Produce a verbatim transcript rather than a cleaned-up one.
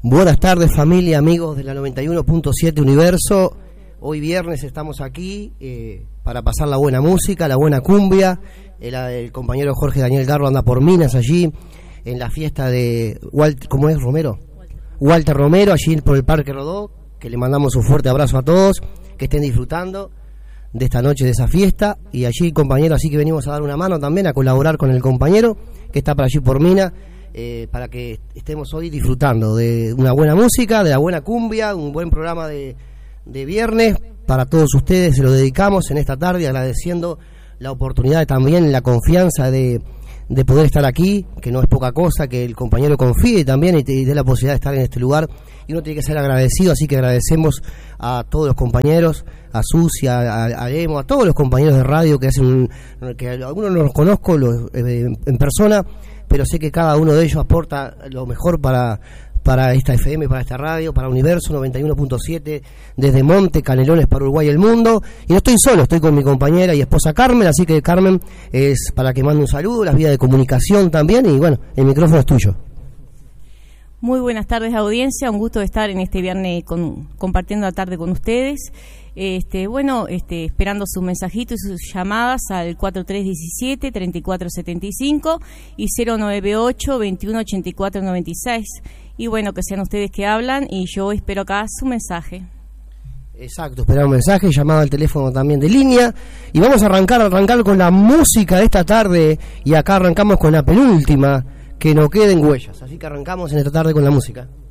Buenas tardes, familia, amigos de la noventa y uno punto siete Universo. Hoy viernes estamos aquí eh, para pasar la buena música, la buena cumbia. El, el compañero Jorge Daniel Garro anda por Minas allí en la fiesta de Walter, ¿cómo es, Romero? Walter. Walter Romero, allí por el Parque Rodó, que le mandamos un fuerte abrazo a todos, que estén disfrutando de esta noche, de esa fiesta. Y allí, compañero, así que venimos a dar una mano también, a colaborar con el compañero que está por allí por Minas. Eh, para que estemos hoy disfrutando de una buena música, de la buena cumbia, un buen programa de, de viernes para todos ustedes. Se lo dedicamos en esta tarde, agradeciendo la oportunidad, también la confianza de, de poder estar aquí, que no es poca cosa, que el compañero confíe también y te y dé la posibilidad de estar en este lugar, y uno tiene que ser agradecido. Así que agradecemos a todos los compañeros, a Susi, a, a, a Emo, a todos los compañeros de radio que hacen, que algunos no los conozco los, eh, en persona, pero sé que cada uno de ellos aporta lo mejor para, para esta F M, para esta radio, para Universo noventa y uno punto siete, desde Monte, Canelones, para Uruguay y el mundo. Y no estoy solo, estoy con mi compañera y esposa Carmen, así que Carmen es para que mande un saludo, las vías de comunicación también, y bueno, el micrófono es tuyo. Muy buenas tardes, audiencia, un gusto de estar en este viernes con, compartiendo la tarde con ustedes. Este, bueno, este, esperando sus mensajitos y sus llamadas al cuatro tres uno siete, tres cuatro siete cinco y cero nueve ocho, veintiuno ochenta y cuatro noventa y seis. Y bueno, que sean ustedes que hablan y yo espero acá su mensaje. Exacto, esperar un mensaje, llamado al teléfono también de línea. Y vamos a arrancar, arrancar con la música de esta tarde. Y acá arrancamos con la penúltima, que no queden huellas. Así que arrancamos en esta tarde con la música.